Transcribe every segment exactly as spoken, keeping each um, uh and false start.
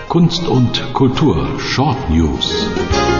Kunst und Kultur Short News.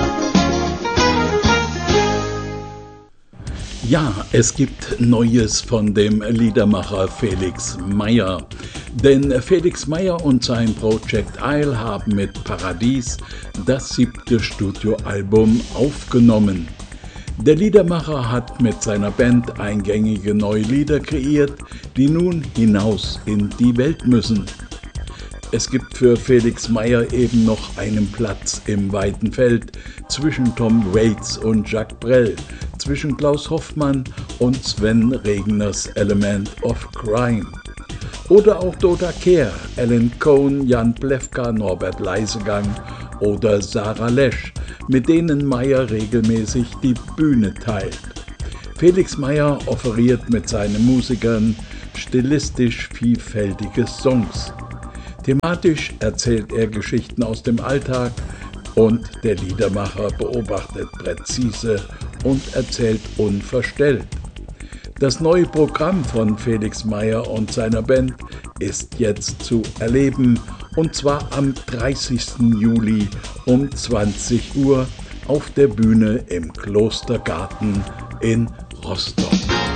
Ja, es gibt Neues von dem Liedermacher Felix Meyer. Denn Felix Meyer und sein Project Isle haben mit Paradies das siebte Studioalbum aufgenommen. Der Liedermacher hat mit seiner Band eingängige neue Lieder kreiert, die nun hinaus in die Welt müssen. Es gibt für Felix Meyer eben noch einen Platz im weiten Feld zwischen Tom Waits und Jacques Brel, zwischen Klaus Hoffmann und Sven Regners Element of Crime. Oder auch Dota Kehr, Alan Cohn, Jan Plewka, Norbert Leisegang oder Sarah Lesch, mit denen Meyer regelmäßig die Bühne teilt. Felix Meyer offeriert mit seinen Musikern stilistisch vielfältige Songs. Thematisch erzählt er Geschichten aus dem Alltag und der Liedermacher beobachtet präzise und erzählt unverstellt. Das neue Programm von Felix Meyer und seiner Band ist jetzt zu erleben, und zwar am dreißigsten Juli um zwanzig Uhr auf der Bühne im Klostergarten in Rostock.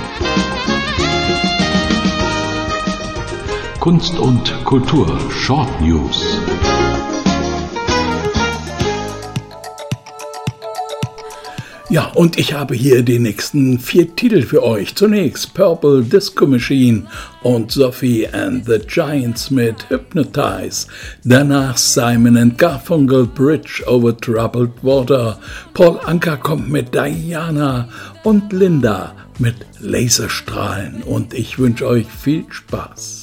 Kunst und Kultur Short News. Ja, und ich habe hier die nächsten vier Titel für euch. Zunächst Purple Disco Machine und Sophie and the Giants mit Hypnotize. Danach Simon and Garfunkel Bridge over Troubled Water. Paul Anka kommt mit Diana und Linda mit Laserstrahlen. Und ich wünsche euch viel Spaß.